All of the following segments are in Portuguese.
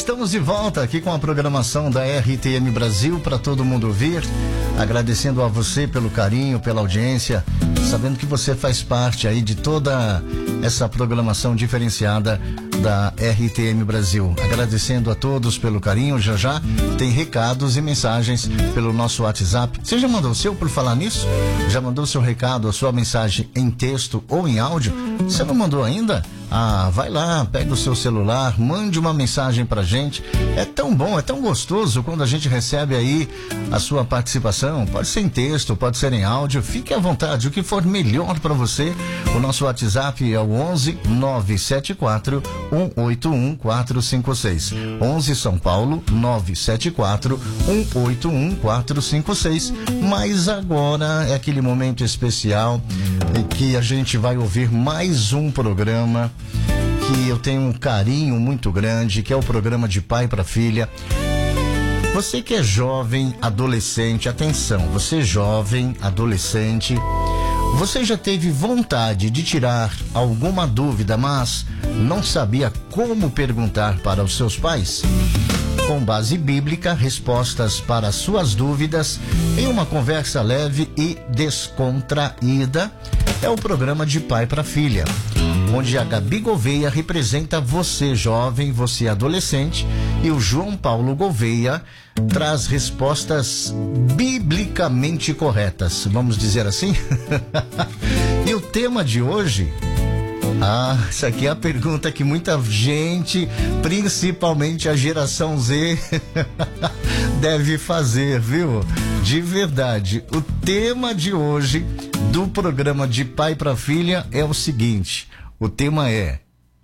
Estamos de volta aqui com a programação da RTM Brasil para todo mundo ouvir. Agradecendo a você pelo carinho, pela audiência, sabendo que você faz parte aí de toda essa programação diferenciada da RTM Brasil. Agradecendo a todos pelo carinho. Já tem recados e mensagens pelo nosso WhatsApp. Você já mandou o seu, por falar nisso? Já mandou o seu recado, a sua mensagem em texto ou em áudio? Você não mandou ainda? Vai lá, pega o seu celular, mande uma mensagem pra gente. É tão bom, é tão gostoso quando a gente recebe aí a sua participação. Pode ser em texto, pode ser em áudio. Fique à vontade, o que for melhor para você. O nosso WhatsApp é o 11 974 181 456. 11 São Paulo 974 181 456. Mas agora é aquele momento especial em que a gente vai ouvir mais um programa que eu tenho um carinho muito grande, que é o programa de pai para filha. Você que é jovem, adolescente, atenção, você jovem, adolescente, você já teve vontade de tirar alguma dúvida, mas não sabia como perguntar para os seus pais? Com base bíblica, respostas para suas dúvidas em uma conversa leve e descontraída. É o programa de pai para filha, onde a Gabi Gouveia representa você jovem, você adolescente, e o João Paulo Gouveia traz respostas biblicamente corretas, vamos dizer assim? E o tema de hoje... essa aqui é a pergunta que muita gente, principalmente a geração Z, deve fazer, viu? De verdade, o tema de hoje do programa de pai para filha é o seguinte: o tema é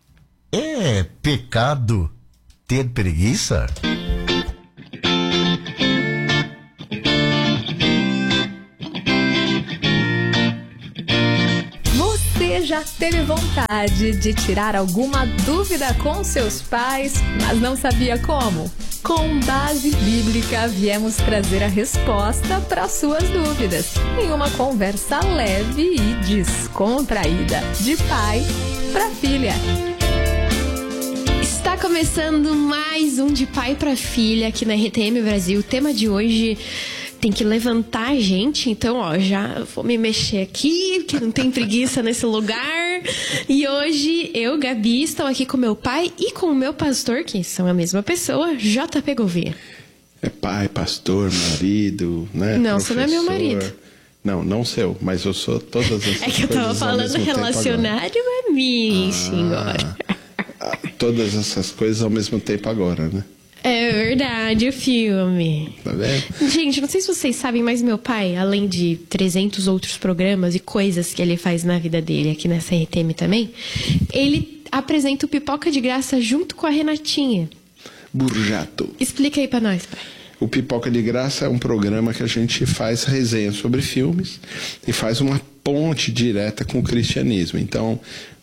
pecado ter preguiça? Já teve vontade de tirar alguma dúvida com seus pais, mas não sabia como? Com base bíblica, viemos trazer a resposta para suas dúvidas em uma conversa leve e descontraída, de pai para filha. Está começando mais um de pai para filha aqui na RTM Brasil. O tema de hoje tem que levantar a gente, então, já vou me mexer aqui, que não tem preguiça nesse lugar. E hoje, eu, Gabi, estou aqui com meu pai e com o meu pastor, que são a mesma pessoa, JP Gouveia. É pai, pastor, marido, né? Não, professor. você não é meu marido. Não seu, mas eu sou todas essas coisas. É que eu tava falando relacionário a mim, senhora. Todas essas coisas ao mesmo tempo agora, né? É verdade, o filme. Tá vendo? Gente, não sei se vocês sabem, mas meu pai, além de 300 outros programas e coisas que ele faz na vida dele aqui nessa RTM também, ele apresenta o Pipoca de Graça junto com a Renatinha. Burjato. Explica aí pra nós, pai. O Pipoca de Graça é um programa que a gente faz resenha sobre filmes e faz uma ponte direta com o cristianismo. Então,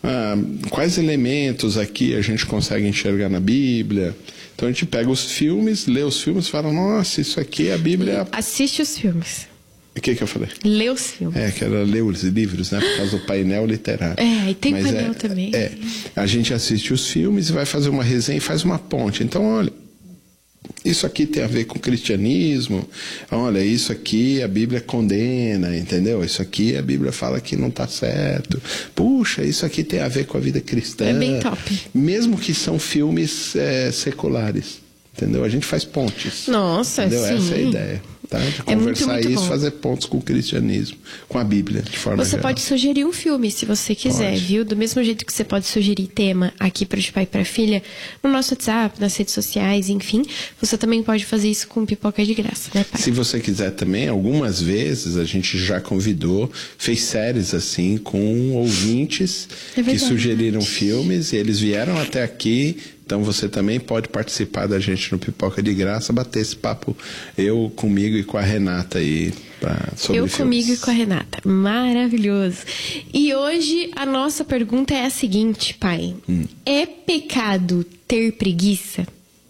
quais elementos aqui a gente consegue enxergar na Bíblia? Então a gente pega os filmes, lê os filmes e fala, nossa, isso aqui é a Bíblia... Assiste os filmes. O que eu falei? Lê os filmes. Que era ler os livros, né? Por causa do painel literário. E tem painel também. A gente assiste os filmes e vai fazer uma resenha e faz uma ponte. Então, olha, isso aqui tem a ver com o cristianismo, olha, isso aqui a Bíblia condena, entendeu? Isso aqui a Bíblia fala que não está certo. Puxa, isso aqui tem a ver com a vida cristã. É bem top. Mesmo que são filmes seculares, entendeu? A gente faz pontes. Nossa, entendeu? sim. Essa é a ideia. Tá? De conversar muito isso, fazer pontos com o cristianismo, com a Bíblia, de forma Você geral. Pode sugerir um filme, se você quiser, viu? Do mesmo jeito que você pode sugerir tema aqui para de pai para filha, no nosso WhatsApp, nas redes sociais, enfim. Você também pode fazer isso com Pipoca de Graça, né, pai? Se você quiser também, algumas vezes a gente já convidou, fez séries assim, com ouvintes que sugeriram filmes e eles vieram até aqui. Então você também pode participar da gente no Pipoca de Graça, bater esse papo eu comigo e com a Renata aí sobre filmes. Comigo e com a Renata. Maravilhoso. E hoje a nossa pergunta é a seguinte, pai. É pecado ter preguiça?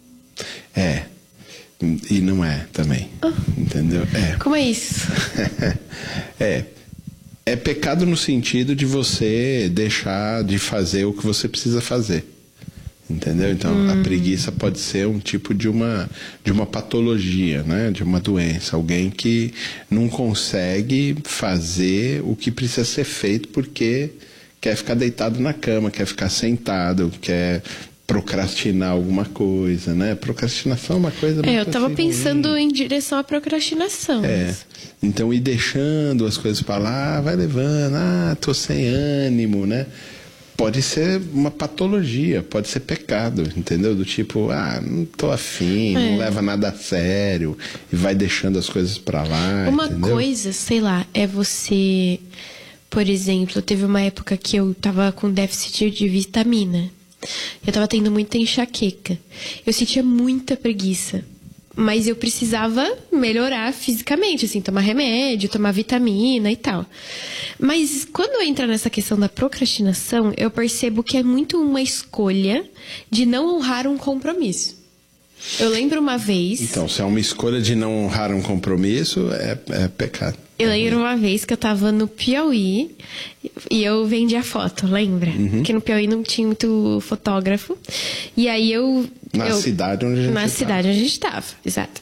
E não é também. Entendeu? Como é isso? É pecado no sentido de você deixar de fazer o que você precisa fazer. Entendeu? Então, a preguiça pode ser um tipo de uma patologia, né? De uma doença. Alguém que não consegue fazer o que precisa ser feito porque quer ficar deitado na cama, quer ficar sentado, quer procrastinar alguma coisa, né? Procrastinação é uma coisa muito eu tava assim, pensando ruim. em direção à procrastinação. Então, ir deixando as coisas para lá, vai levando, tô sem ânimo, né? Pode ser uma patologia, pode ser pecado, entendeu? Do tipo, não tô afim, não leva nada a sério, e vai deixando as coisas pra lá, Uma entendeu? coisa, sei lá, é você... Por exemplo, teve uma época que eu tava com déficit de vitamina. Eu tava tendo muita enxaqueca. Eu sentia muita preguiça. Mas eu precisava melhorar fisicamente, assim, tomar remédio, tomar vitamina e tal. Mas quando entra nessa questão da procrastinação, eu percebo que é muito uma escolha de não honrar um compromisso. Eu lembro uma vez... Então, se é uma escolha de não honrar um compromisso, é pecado. Eu lembro uma vez que eu tava no Piauí e eu vendia foto, lembra? Porque no Piauí não tinha muito fotógrafo. E aí cidade onde a gente Na cidade onde a gente tava, exato.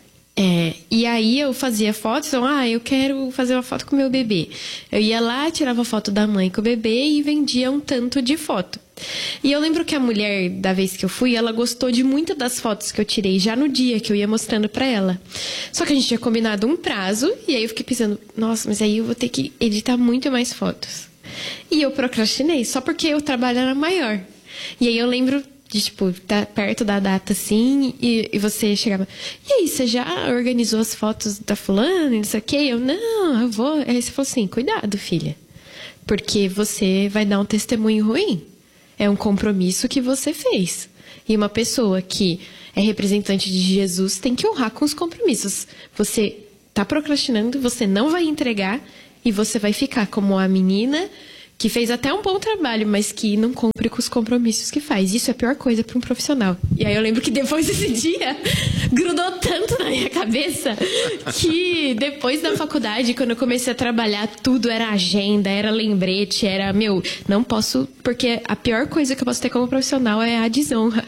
E aí eu fazia fotos, então, eu quero fazer uma foto com o meu bebê. Eu ia lá, tirava foto da mãe com o bebê e vendia um tanto de foto. E eu lembro que a mulher, da vez que eu fui, ela gostou de muitas das fotos que eu tirei já no dia que eu ia mostrando pra ela. Só que a gente tinha combinado um prazo, e aí eu fiquei pensando, nossa, mas aí eu vou ter que editar muito mais fotos. E eu procrastinei, só porque o trabalho era maior. E aí eu lembro de, tipo, tá perto da data, assim, e você chegava, e aí, você já organizou as fotos da fulana, e não sei o quê? Eu, não, eu vou. Aí você falou assim, cuidado, filha, porque você vai dar um testemunho ruim. É um compromisso que você fez. E uma pessoa que é representante de Jesus tem que honrar com os compromissos. Você tá procrastinando, você não vai entregar e você vai ficar como a menina que fez até um bom trabalho, mas que não cumpre com os compromissos que faz. Isso é a pior coisa para um profissional. E aí eu lembro que depois desse dia, grudou tanto na minha cabeça, que depois da faculdade, quando eu comecei a trabalhar, tudo era agenda, era lembrete, era, não posso, porque a pior coisa que eu posso ter como profissional é a desonra.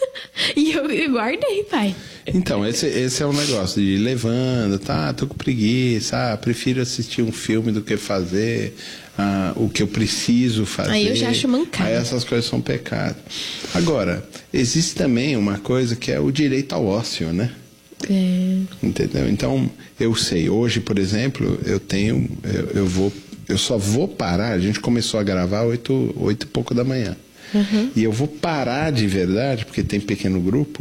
E eu guardei, pai. Então, esse é o negócio de ir levando, tô com preguiça, prefiro assistir um filme do que fazer o que eu preciso fazer. Aí eu já acho mancada. Aí essas coisas são pecado. Agora, existe também uma coisa que é o direito ao ócio, né? Entendeu? Então, eu sei, hoje, por exemplo, eu só vou parar, a gente começou a gravar 8 e pouco da manhã. E eu vou parar de verdade, porque tem pequeno grupo,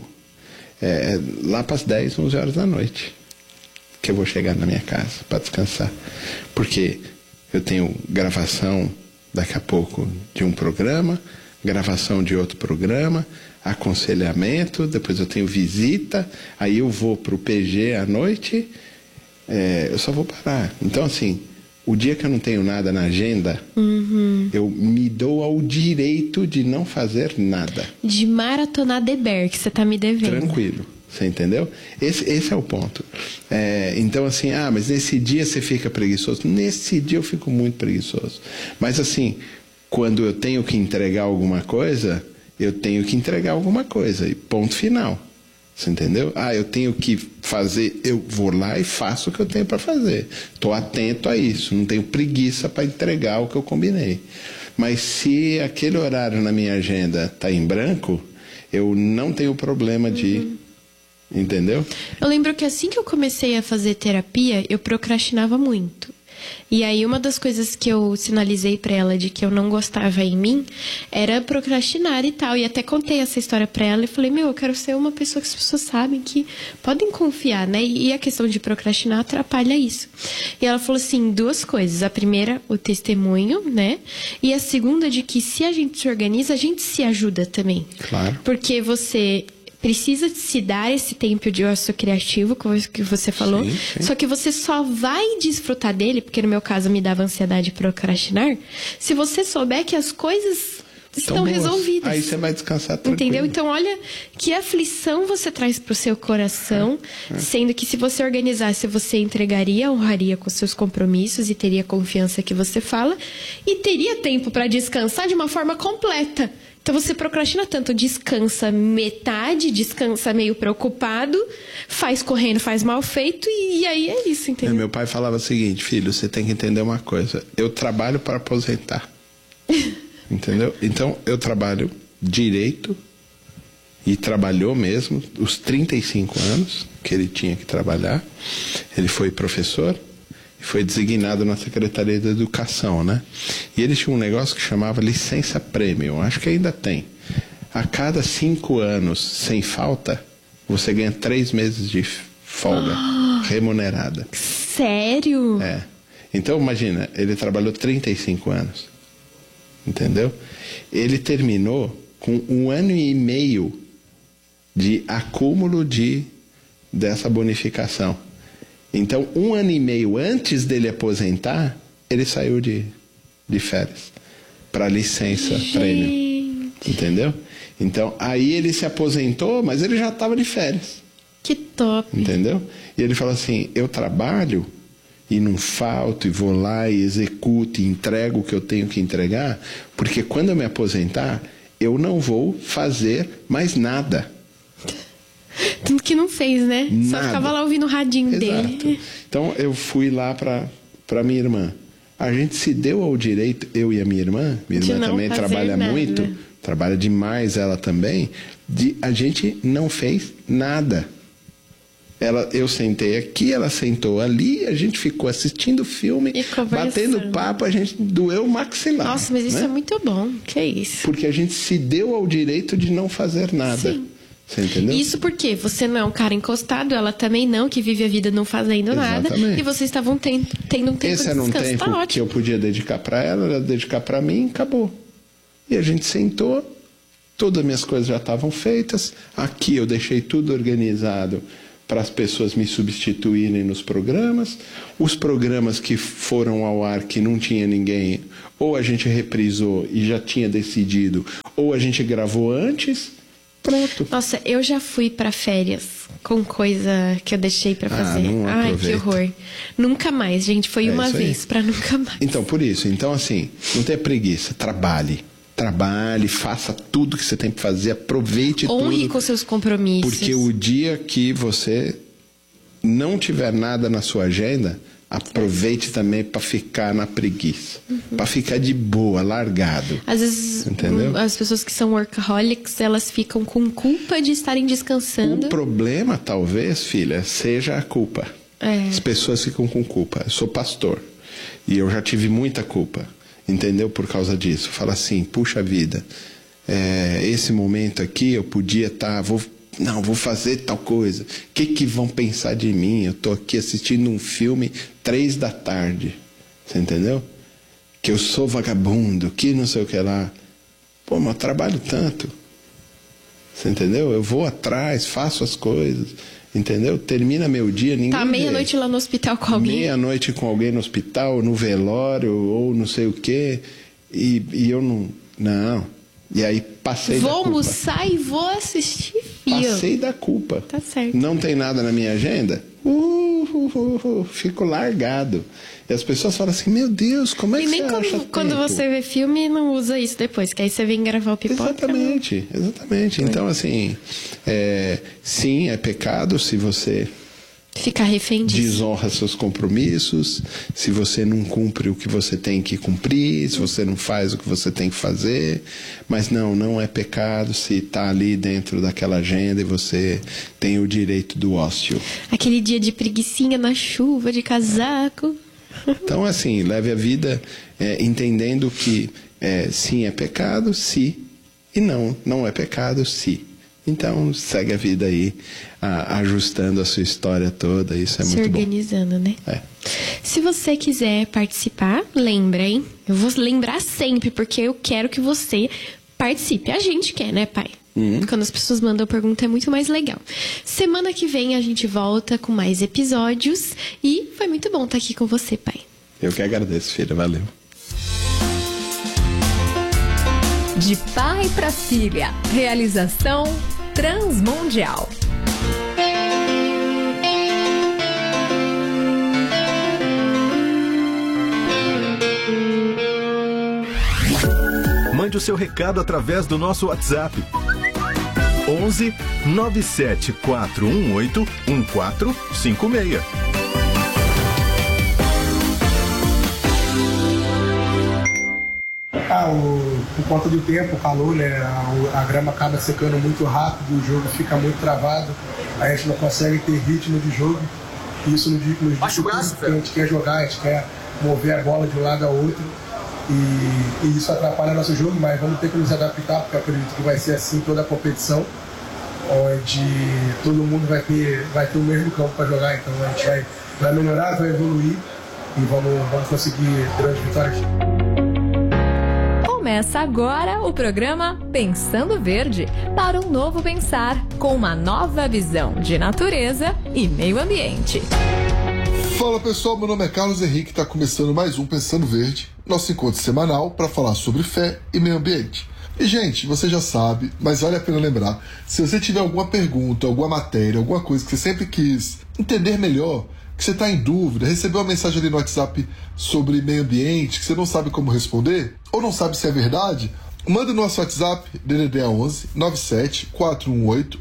lá para as 10, 11 horas da noite, que eu vou chegar na minha casa para descansar. Porque eu tenho gravação daqui a pouco de um programa, gravação de outro programa, aconselhamento, depois eu tenho visita, aí eu vou para o PG à noite, eu só vou parar. Então, assim, o dia que eu não tenho nada na agenda, eu me dou ao direito de não fazer nada. De maratonar Deber, que você tá me devendo. Tranquilo, você entendeu? Esse é o ponto. Então, assim, mas nesse dia você fica preguiçoso. Nesse dia eu fico muito preguiçoso. Mas, assim, quando eu tenho que entregar alguma coisa, eu tenho que entregar alguma coisa. E ponto final. Você entendeu? Eu tenho que fazer, eu vou lá e faço o que eu tenho para fazer. Estou atento a isso, não tenho preguiça para entregar o que eu combinei. Mas se aquele horário na minha agenda está em branco, eu não tenho problema de... Entendeu? Eu lembro que assim que eu comecei a fazer terapia, eu procrastinava muito. E aí uma das coisas que eu sinalizei pra ela de que eu não gostava em mim era procrastinar e tal. E até contei essa história pra ela e falei, eu quero ser uma pessoa que as pessoas sabem que podem confiar, né? E a questão de procrastinar atrapalha isso. E ela falou assim, 2 coisas. A primeira, o testemunho, né? E a segunda, de que se a gente se organiza, a gente se ajuda também. Claro. Porque você precisa se dar esse tempo de ócio criativo, como que você falou. Sim. Só que você só vai desfrutar dele, porque no meu caso me dava ansiedade de procrastinar, se você souber que as coisas estão resolvidas. Aí você vai descansar tranquilo. Entendeu? Então, olha que aflição você traz pro seu coração, sendo que se você organizasse, você entregaria, honraria com seus compromissos e teria confiança que você fala, e teria tempo para descansar de uma forma completa. Então você procrastina tanto, descansa metade, descansa meio preocupado, faz correndo, faz mal feito e aí é isso, entendeu? Meu pai falava o seguinte: filho, você tem que entender uma coisa, eu trabalho para aposentar. Entendeu? Então eu trabalho direito, e trabalhou mesmo os 35 anos que ele tinha que trabalhar. Ele foi professor e foi designado na Secretaria de Educação, né? E ele tinha um negócio que chamava licença prêmio, acho que ainda tem. A cada 5 anos, sem falta, você ganha 3 meses de folga remunerada. Sério? É. Então, imagina, ele trabalhou 35 anos. Entendeu? Ele terminou com 1 ano e meio de acúmulo dessa bonificação. Então, 1 ano e meio antes dele aposentar, ele saiu de férias para licença prêmio. Entendeu? Então, aí ele se aposentou, mas ele já estava de férias. Que top. Entendeu? E ele falou assim: eu trabalho e não falto, e vou lá e executo, e entrego o que eu tenho que entregar, porque quando eu me aposentar, eu não vou fazer mais nada. Tanto que não fez, né? Nada. Só ficava lá ouvindo o radinho dele. Então eu fui lá para minha irmã. A gente se deu ao direito, eu e a minha irmã também trabalha muito, trabalha demais ela também, a gente não fez nada. Eu sentei aqui, ela sentou ali, a gente ficou assistindo filme, batendo papo, a gente doeu o maxilar. Nossa, mas isso, né? É muito bom, que é isso? Porque a gente se deu ao direito de não fazer nada. Sim. Você entendeu? Isso porque você não é um cara encostado, ela também não, que vive a vida não fazendo nada. E vocês estavam tendo um tempo de descanso. Esse era um tempo tá que eu podia dedicar para ela dedicar para mim, acabou. E a gente sentou, todas as minhas coisas já estavam feitas. Aqui eu deixei tudo organizado para as pessoas me substituírem nos programas. Os programas que foram ao ar que não tinha ninguém, ou a gente reprisou e já tinha decidido, ou a gente gravou antes. Pronto. Nossa, eu já fui para férias com coisa que eu deixei para fazer. Ai, que horror. Nunca mais, gente. Foi uma vez para nunca mais. Então, por isso. Então, assim, não tenha preguiça. Trabalhe, faça tudo que você tem que fazer, aproveite tudo. Honre com seus compromissos. Porque o dia que você não tiver nada na sua agenda, aproveite também para ficar na preguiça, para ficar de boa, largado. Às vezes, entendeu? As pessoas que são workaholics, elas ficam com culpa de estarem descansando. O problema, talvez, filha, seja a culpa. As pessoas ficam com culpa. Eu sou pastor e eu já tive muita culpa, entendeu? Por causa disso. Fala assim: puxa vida, esse momento aqui eu podia estar... vou fazer tal coisa. O que vão pensar de mim? Eu tô aqui assistindo um filme 3 da tarde. Você entendeu? Que eu sou vagabundo, que não sei o que lá. Pô, mas eu trabalho tanto. Você entendeu? Eu vou atrás, faço as coisas. Entendeu? Termina meu dia, ninguém... Tá meia-noite lá no hospital com alguém. Meia-noite com alguém no hospital, no velório, ou não sei o quê. E eu não... Não. E aí passei da culpa. Vou almoçar e vou assistir filme. Passei da culpa. Tá certo. Não tem nada na minha agenda? Fico largado. E as pessoas falam assim: meu Deus, como é que você acha tempo? Quando você vê filme, não usa isso depois, que aí você vem gravar o pipoca. Exatamente. Então, assim, sim, é pecado se você... ficar refém disso. Desonra seus compromissos, se você não cumpre o que você tem que cumprir, se você não faz o que você tem que fazer. Mas não é pecado se está ali dentro daquela agenda e você tem o direito do ócio. Aquele dia de preguicinha na chuva, de casaco. Então, assim, leve a vida entendendo que sim, é pecado, se, e não é pecado, se. Então, segue a vida aí, ajustando a sua história toda, isso é muito bom. Se organizando, né? Se você quiser participar, lembra, hein? Eu vou lembrar sempre, porque eu quero que você participe. A gente quer, né, pai? Quando as pessoas mandam pergunta é muito mais legal. Semana que vem a gente volta com mais episódios e foi muito bom estar aqui com você, pai. Eu que agradeço, filha. Valeu. De pai para filha. Realização Transmundial. Mande Mande o seu recado através do nosso WhatsApp. 11 97418 1456. Por conta do tempo, o calor, né? A grama acaba secando muito rápido, o jogo fica muito travado, a gente não consegue ter ritmo de jogo. Isso nos dificulta, porque a gente quer jogar, a gente quer mover a bola de um lado a outro. E isso atrapalha nosso jogo, mas vamos ter que nos adaptar, porque eu acredito que vai ser assim toda a competição, onde todo mundo vai ter o mesmo campo para jogar. Então a gente vai melhorar, vai evoluir e vamos conseguir grandes vitórias. Começa agora o programa Pensando Verde, para um novo pensar, com uma nova visão de natureza e meio ambiente. Fala pessoal, meu nome é Carlos Henrique, está começando mais um Pensando Verde, nosso encontro semanal para falar sobre fé e meio ambiente. E gente, você já sabe, mas vale a pena lembrar, se você tiver alguma pergunta, alguma matéria, alguma coisa que você sempre quis entender melhor, que você está em dúvida, recebeu uma mensagem ali no WhatsApp sobre meio ambiente, que você não sabe como responder, ou não sabe se é verdade, manda no nosso WhatsApp, DDD 11 97 418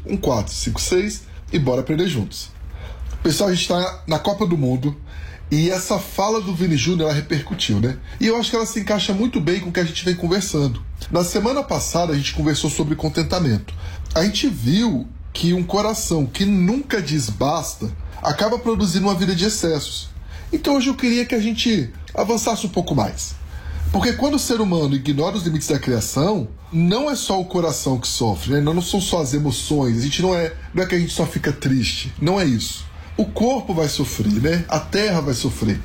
1456 e bora aprender juntos. Pessoal, a gente está na Copa do Mundo e essa fala do Vini Júnior, ela repercutiu, né? E eu acho que ela se encaixa muito bem com o que a gente vem conversando. Na semana passada a gente conversou sobre contentamento. A gente viu que um coração que nunca diz basta acaba produzindo uma vida de excessos. Então hoje eu queria que a gente avançasse um pouco mais. Porque quando o ser humano ignora os limites da criação, não é só o coração que sofre, né? Não são só as emoções, a gente não é que a gente só fica triste, não é isso. O corpo vai sofrer, né? A terra vai sofrer.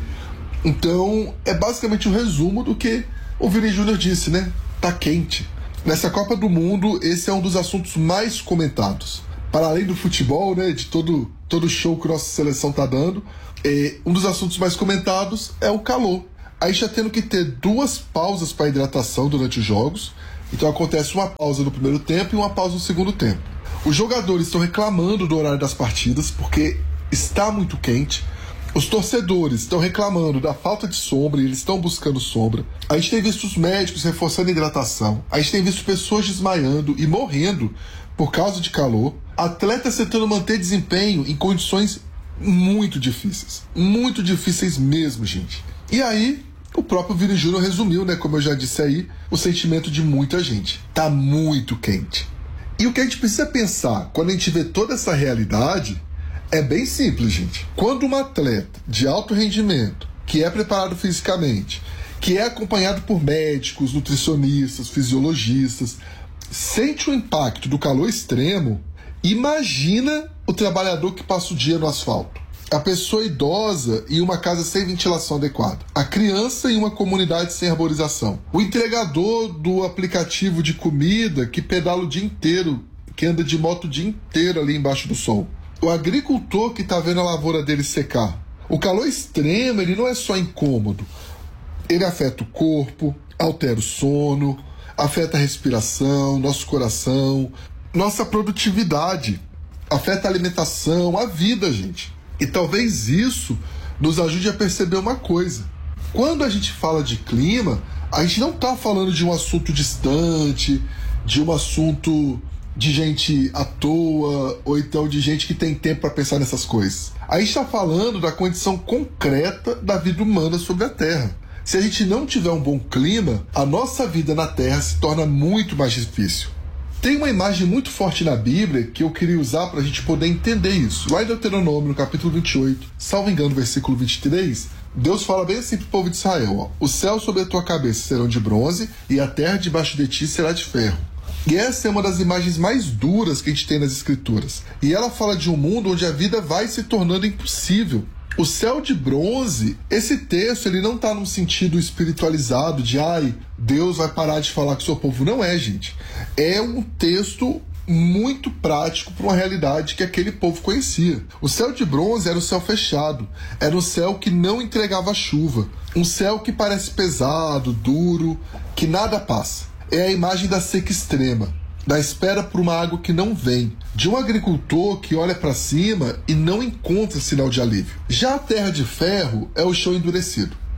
Então é basicamente um resumo do que o Vini Júnior disse, né? Tá quente. Nessa Copa do Mundo, esse é um dos assuntos mais comentados. Para além do futebol, né, de todo show que nossa seleção tá dando, um dos assuntos mais comentados é o calor. A gente está tendo que ter 2 pausas para hidratação durante os jogos. Então acontece uma pausa no primeiro tempo e uma pausa no segundo tempo. Os jogadores estão reclamando do horário das partidas porque está muito quente. Os torcedores estão reclamando da falta de sombra e eles estão buscando sombra. A gente tem visto os médicos reforçando a hidratação. A gente tem visto pessoas desmaiando e morrendo por causa de calor. Atletas tentando manter desempenho em condições muito difíceis. Muito difíceis mesmo, gente. E aí, o próprio Vini Júnior resumiu, né, como eu já disse aí, o sentimento de muita gente. Tá muito quente. E o que a gente precisa pensar quando a gente vê toda essa realidade é bem simples, gente. Quando um atleta de alto rendimento, que é preparado fisicamente, que é acompanhado por médicos, nutricionistas, fisiologistas, sente o impacto do calor extremo, imagina o trabalhador que passa o dia no asfalto. A pessoa idosa em uma casa sem ventilação adequada. A criança em uma comunidade sem arborização. O entregador do aplicativo de comida que pedala o dia inteiro, que anda de moto o dia inteiro ali embaixo do sol. O agricultor que está vendo a lavoura dele secar. O calor extremo, ele não é só incômodo. Ele afeta o corpo, altera o sono, afeta a respiração, nosso coração, nossa produtividade, afeta a alimentação, a vida, gente. E talvez isso nos ajude a perceber uma coisa. Quando a gente fala de clima, a gente não está falando de um assunto distante, de um assunto de gente à toa, ou então de gente que tem tempo para pensar nessas coisas. A gente está falando da condição concreta da vida humana sobre a Terra. Se a gente não tiver um bom clima, a nossa vida na Terra se torna muito mais difícil. Tem uma imagem muito forte na Bíblia que eu queria usar para a gente poder entender isso. Lá em Deuteronômio, no capítulo 28, salvo engano, versículo 23, Deus fala bem assim para o povo de Israel, ó: os céus sobre a tua cabeça serão de bronze e a terra debaixo de ti será de ferro. E essa é uma das imagens mais duras que a gente tem nas Escrituras. E ela fala de um mundo onde a vida vai se tornando impossível. O céu de bronze, esse texto, ele não está num sentido espiritualizado de Deus vai parar de falar com o seu povo. Não é, gente. É um texto muito prático para uma realidade que aquele povo conhecia. O céu de bronze era o céu fechado. Era um céu que não entregava chuva. Um céu que parece pesado, duro, que nada passa. É a imagem da seca extrema, da espera por uma água que não vem, de um agricultor que olha para cima e não encontra sinal de alívio. Já a terra de ferro é o chão endurecido.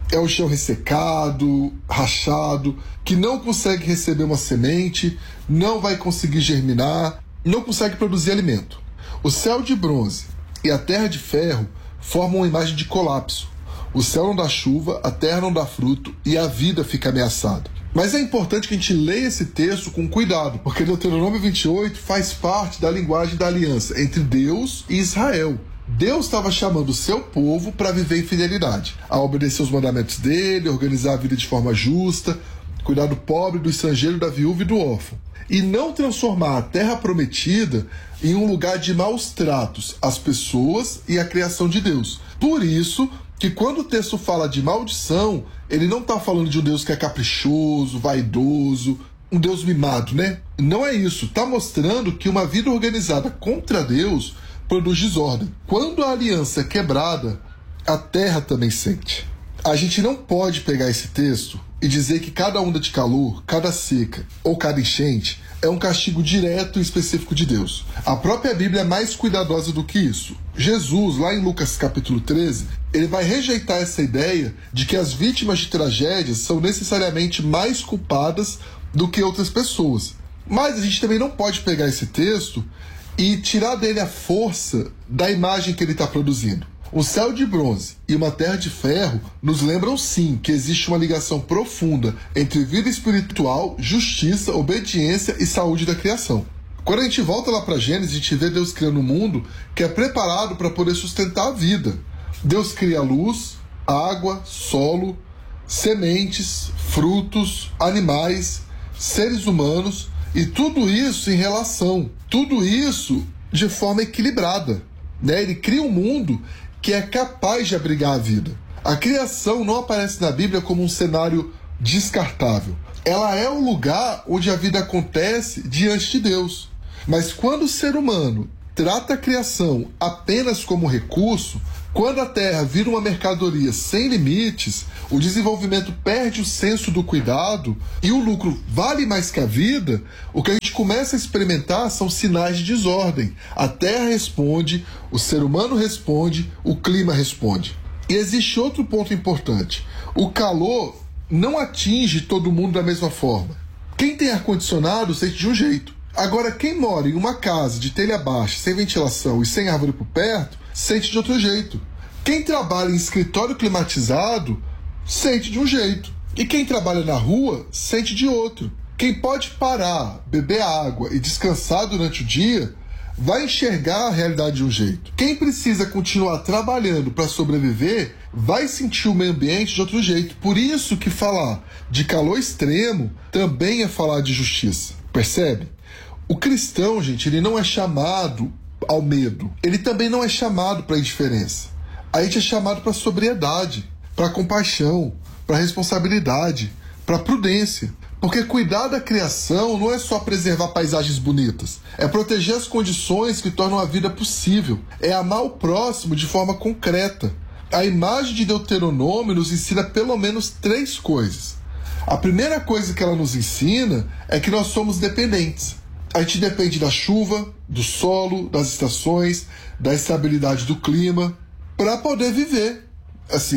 É o chão ressecado, rachado, que não consegue receber uma semente, não vai conseguir germinar, não consegue produzir alimento. O céu de bronze e a terra de ferro formam uma imagem de colapso. O céu não dá chuva, a terra não dá fruto e a vida fica ameaçada. Mas é importante que a gente leia esse texto com cuidado, porque Deuteronômio 28 faz parte da linguagem da aliança entre Deus e Israel. Deus estava chamando o seu povo para viver em fidelidade, a obedecer os mandamentos dele, organizar a vida de forma justa, cuidar do pobre, do estrangeiro, da viúva e do órfão. E não transformar a terra prometida em um lugar de maus tratos às pessoas e à criação de Deus. Por isso que quando o texto fala de maldição, ele não está falando de um Deus que é caprichoso, vaidoso, um Deus mimado, né? Não é isso. Está mostrando que uma vida organizada contra Deus produz desordem. Quando a aliança é quebrada, a terra também sente. A gente não pode pegar esse texto e dizer que cada onda de calor, cada seca ou cada enchente é um castigo direto e específico de Deus. A própria Bíblia é mais cuidadosa do que isso. Jesus, lá em Lucas capítulo 13, ele vai rejeitar essa ideia de que as vítimas de tragédias são necessariamente mais culpadas do que outras pessoas. Mas a gente também não pode pegar esse texto e tirar dele a força da imagem que ele está produzindo. Um céu de bronze e uma terra de ferro nos lembram sim que existe uma ligação profunda entre vida espiritual, justiça, obediência e saúde da criação. Quando a gente volta lá para Gênesis, a gente vê Deus criando um mundo que é preparado para poder sustentar a vida. Deus cria luz, água, solo, sementes, frutos, animais, seres humanos e tudo isso em relação, tudo isso de forma equilibrada, né? Ele cria um mundo que é capaz de abrigar a vida. A criação não aparece na Bíblia como um cenário descartável. Ela é o lugar onde a vida acontece diante de Deus. Mas quando o ser humano trata a criação apenas como recurso, quando a terra vira uma mercadoria sem limites, o desenvolvimento perde o senso do cuidado e o lucro vale mais que a vida, o que a gente começa a experimentar são sinais de desordem. A terra responde, o ser humano responde, o clima responde. E existe outro ponto importante. O calor não atinge todo mundo da mesma forma. Quem tem ar-condicionado sente de um jeito. Agora, quem mora em uma casa de telha baixa, sem ventilação e sem árvore por perto, sente de outro jeito. Quem trabalha em escritório climatizado sente de um jeito. E quem trabalha na rua sente de outro. Quem pode parar, beber água e descansar durante o dia vai enxergar a realidade de um jeito. Quem precisa continuar trabalhando para sobreviver vai sentir o meio ambiente de outro jeito. Por isso que falar de calor extremo também é falar de justiça. Percebe? O cristão, gente, ele não é chamado ao medo. Ele também não é chamado para a indiferença. A gente é chamado para a sobriedade, para a compaixão, para a responsabilidade, para a prudência. Porque cuidar da criação não é só preservar paisagens bonitas. É proteger as condições que tornam a vida possível. É amar o próximo de forma concreta. A imagem de Deuteronômio nos ensina pelo menos 3 coisas. A primeira coisa que ela nos ensina é que nós somos dependentes. A gente depende da chuva, do solo, das estações, da estabilidade do clima, para poder viver. Assim,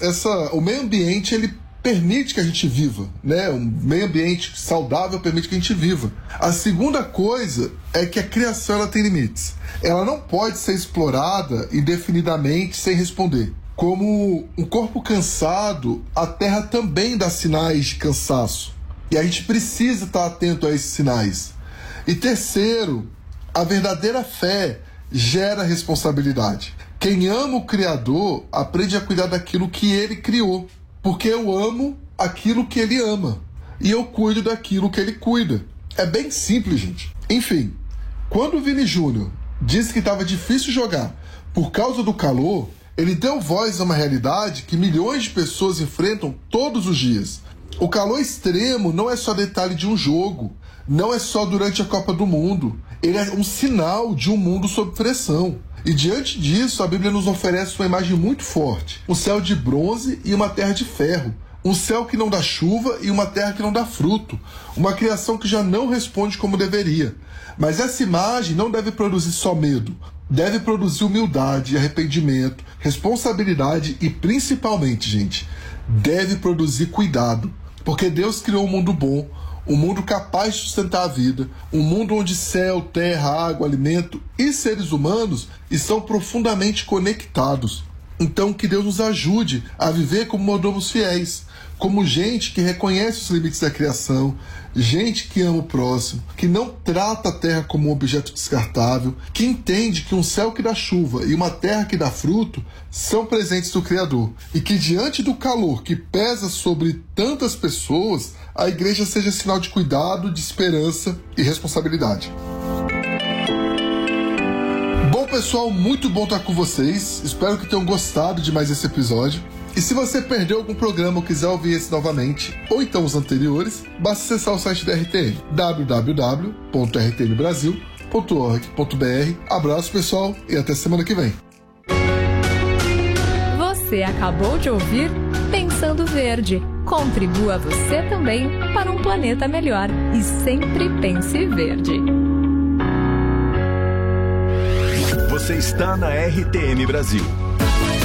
o meio ambiente ele permite que a gente viva, né? Um meio ambiente saudável permite que a gente viva. A segunda coisa é que a criação ela tem limites. Ela não pode ser explorada indefinidamente sem responder. Como um corpo cansado, a terra também dá sinais de cansaço. E a gente precisa estar atento a esses sinais. E terceiro, a verdadeira fé gera responsabilidade. Quem ama o Criador aprende a cuidar daquilo que Ele criou. Porque eu amo aquilo que Ele ama. E eu cuido daquilo que Ele cuida. É bem simples, gente. Enfim, quando o Vini Júnior disse que estava difícil jogar por causa do calor, ele deu voz a uma realidade que milhões de pessoas enfrentam todos os dias. O calor extremo não é só detalhe de um jogo. Não é só durante a Copa do Mundo. Ele é um sinal de um mundo sob pressão. E diante disso, a Bíblia nos oferece uma imagem muito forte. Um céu de bronze e uma terra de ferro. Um céu que não dá chuva e uma terra que não dá fruto. Uma criação que já não responde como deveria. Mas essa imagem não deve produzir só medo. Deve produzir humildade, arrependimento, responsabilidade e, principalmente, gente, deve produzir cuidado, porque Deus criou um mundo bom, um mundo capaz de sustentar a vida, um mundo onde céu, terra, água, alimento e seres humanos estão profundamente conectados. Então, que Deus nos ajude a viver como mordomos fiéis, como gente que reconhece os limites da criação, gente que ama o próximo, que não trata a terra como um objeto descartável, que entende que um céu que dá chuva e uma terra que dá fruto são presentes do Criador, e que diante do calor que pesa sobre tantas pessoas, a igreja seja sinal de cuidado, de esperança e responsabilidade. Bom, pessoal, muito bom estar com vocês. Espero que tenham gostado de mais esse episódio. E se você perdeu algum programa ou quiser ouvir esse novamente, ou então os anteriores, basta acessar o site da RTM, www.rtmbrasil.org.br. Abraço, pessoal, e até semana que vem. Você acabou de ouvir Pensando Verde. Contribua você também para um planeta melhor. E sempre pense verde. Você está na RTM Brasil.